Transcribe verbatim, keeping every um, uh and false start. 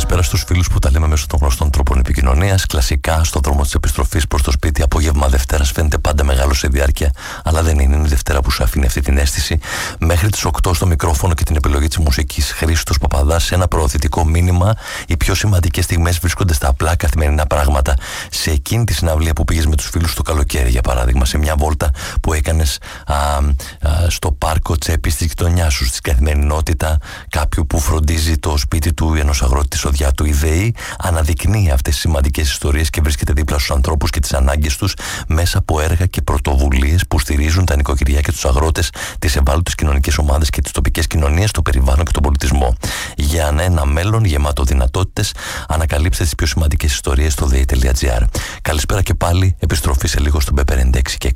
Καλησπέρα στους φίλους που τα λέμε μέσω των γνωστών τρόπων επικοινωνίας. Κλασικά, στο δρόμο της επιστροφής προς το σπίτι, απόγευμα Δευτέρας φαίνεται πάντα μεγάλο σε διάρκεια, αλλά δεν είναι. Είναι η Δευτέρα που σου αφήνει αυτή την αίσθηση. Μέχρι τις οκτώ στο μικρόφωνο και την επιλογή της μουσικής, Χρήστος Παπαδάς, σε ένα προωθητικό μήνυμα. Οι πιο σημαντικές στιγμές βρίσκονται στα απλά καθημερινά πράγματα. Σε εκείνη τη συναυλία που πήγες με τους φίλους το καλοκαίρι, για παράδειγμα, σε μια βόλτα που έκανες α, α, στο πάρκο τσέπης της γειτονιάς σου, στη καθημερινότητα κάποιου που φροντίζει το σπίτι του ή ενός αγρότη της οδειά του. Η ΔΕΗ αναδεικνύει αυτές τις σημαντικές ιστορίες και βρίσκεται δίπλα στους ανθρώπους και τις ανάγκες τους μέσα από έργα και πρωτοβουλίες που στηρίζουν τα νοικοκυριά και τους αγρότες, τις ευάλωτες κοινωνικές ομάδες και τις τοπικές κοινωνίες, το περιβάλλον και τον πολιτισμό. Για ένα μέλλον γεμάτο δυνατότητες, ανακαλύψτε τις πιο σημαντικές ιστορίες στο δέη τελεία τζι άρ. Καλησπέρα και πάλι, επιστροφή σε λίγο στον Πέπερ ενενήντα έξι και έξι.